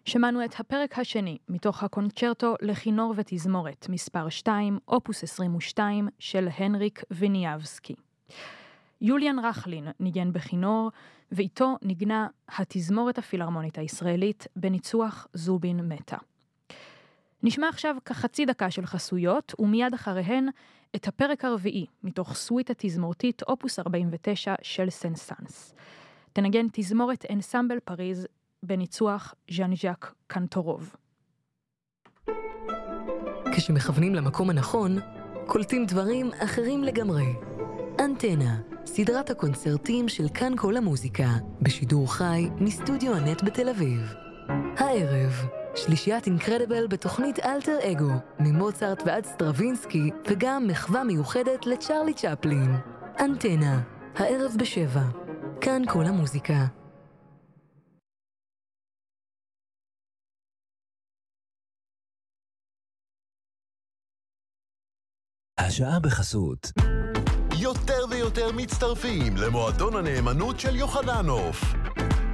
שמענו את הפרק השני מתוך הקונצ'רטו לכינור ותזמורת מספר 2, אופוס 22 של הנריק ויניאבסקי. יוליאן רחלין ניגן בכינור, ואיתו נגנה התזמורת הפילהרמונית הישראלית בניצוח זובין מטה. נשמע עכשיו כחצי דקה של חסויות, ומיד אחריהן את הפרק הרביעי מתוך סוויט התזמורתית אופוס 49 של סן-סאנס. תנגן תזמורת אנסמבל פריז בניצוח ז'אן ז'אק קנטורוב. כשמכוונים למקום הנכון, קולטים דברים אחרים לגמרי. אנטנה, סדרת הקונצרטים של כאן כל המוזיקה, בשידור חי מסטודיו הנט בתל אביב. הערב, שלישיית אינקרדיבל בתוכנית אלטר אגו, ממוצרט ועד סטרווינסקי, וגם מחווה מיוחדת לצ'רלי צ'פלין. אנטנה, הערב ב7. כאן כל המוזיקה. השעה בחסות. יותר ויותר מצטרפים למועדון הנאמנות של יוחננוף.